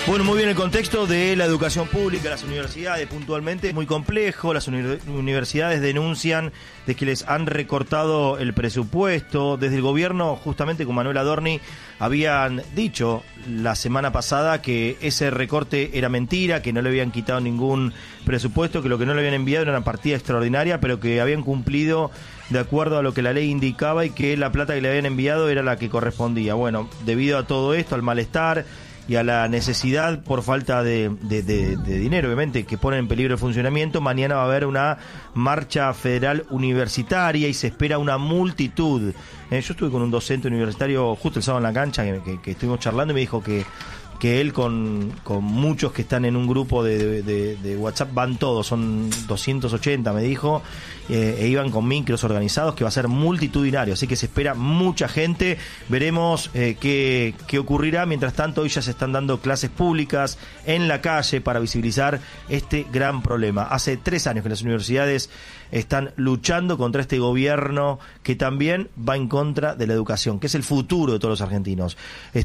Bueno, muy bien, el contexto de la educación pública, las universidades puntualmente, es muy complejo. Las universidades denuncian de que les han recortado el presupuesto. Desde el gobierno, justamente con Manuel Adorni, habían dicho la semana pasada que ese recorte era mentira, que no le habían quitado ningún presupuesto, que lo que no le habían enviado era una partida extraordinaria, pero que habían cumplido de acuerdo a lo que la ley indicaba y que la plata que le habían enviado era la que correspondía. Bueno, debido a todo esto, al malestar y a la necesidad por falta de dinero, obviamente, que pone en peligro el funcionamiento, mañana va a haber una marcha federal universitaria y se espera una multitud. Yo estuve con un docente universitario justo el sábado en la cancha que estuvimos charlando y me dijo que él con muchos que están en un grupo de WhatsApp van todos, son 280 me dijo, e iban con micros organizados, que va a ser multitudinario, así que se espera mucha gente. Veremos qué ocurrirá. Mientras tanto, hoy ya se están dando clases públicas en la calle para visibilizar este gran problema. Hace 3 años que las universidades están luchando contra este gobierno que también va en contra de la educación, que es el futuro de todos los argentinos.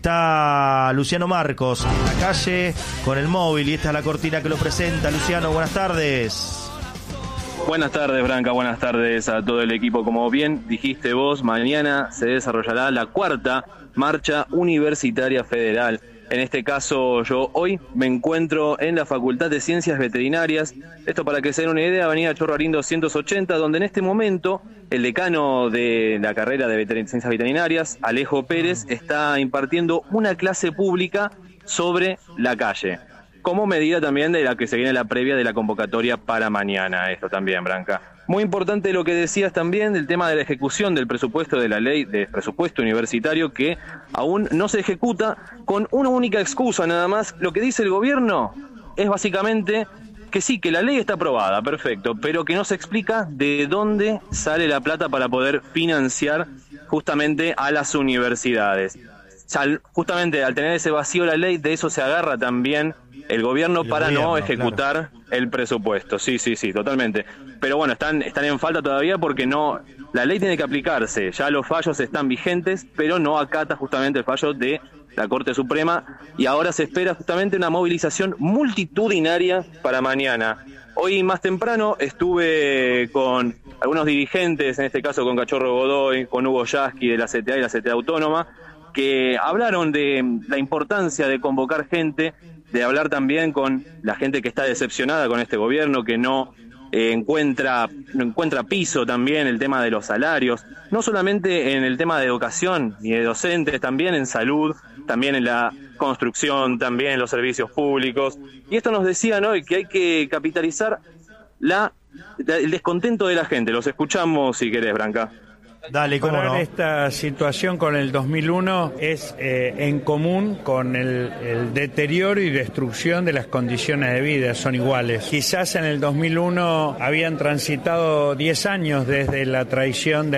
Está Luciano Marcos en la calle con el móvil y esta es la cortina que lo presenta. Luciano, buenas tardes. Buenas tardes, Branca, buenas tardes a todo el equipo. Como bien dijiste vos, mañana se desarrollará la 4ª Marcha Universitaria Federal. En este caso, yo hoy me encuentro en la Facultad de Ciencias Veterinarias. Esto para que se den una idea, avenida Chorrarín 280, donde en este momento el decano de la carrera de Ciencias Veterinarias, Alejo Pérez, está impartiendo una clase pública sobre la calle, como medida también de la que se viene la previa de la convocatoria para mañana. Esto también, Branca. Muy importante lo que decías también del tema de la ejecución del presupuesto de la ley de presupuesto universitario, que aún no se ejecuta, con una única excusa nada más. Lo que dice el gobierno es básicamente que sí, que la ley está aprobada, perfecto, pero que no se explica de dónde sale la plata para poder financiar justamente a las universidades. Justamente al tener ese vacío la ley, de eso se agarra también el gobierno para no ejecutar el presupuesto. Sí, totalmente. Pero bueno, están en falta todavía porque no, la ley tiene que aplicarse, ya los fallos están vigentes, pero no acata justamente el fallo de la Corte Suprema, y ahora se espera justamente una movilización multitudinaria para mañana. Hoy más temprano estuve con algunos dirigentes, en este caso con Cachorro Godoy, con Hugo Yasky de la CTA y la CTA Autónoma, que hablaron de la importancia de convocar gente, de hablar también con la gente que está decepcionada con este gobierno, que no encuentra piso también el tema de los salarios, no solamente en el tema de educación y de docentes, también en salud, también en la construcción, también en los servicios públicos. Y esto nos decían hoy que hay que capitalizar el descontento de la gente. Los escuchamos si querés, Branca. Dale, cómo no. Esta situación con el 2001 es en común con el deterioro y destrucción de las condiciones de vida, son iguales. Quizás en el 2001 habían transitado 10 años desde la traición del